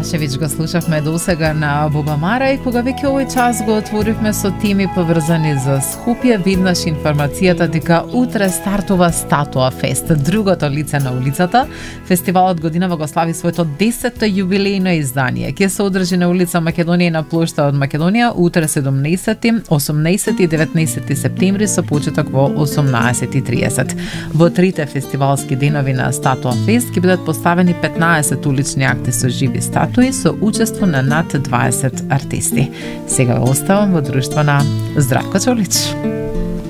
Башевич го слушавме досега на Бубамара и кога веќе овој час го отворивме со теми поврзани за Скопје, виднаш информацијата дека утре стартува Статуа Фест, другото лице на улицата. Фестивалот годинава го слави своето 10-то јубилејно издание. Ќе се одржи на улица Македонија и на плошта од Македонија утре 17, 18 и 19 септември со почеток во 18:30. Во трите фестивалски денови на Статуа Фест ќе бидат поставени 15 улични акти со живи статуи со учество на над 20 артисти. Сега ве оставам во друштво на Здравко Чолич.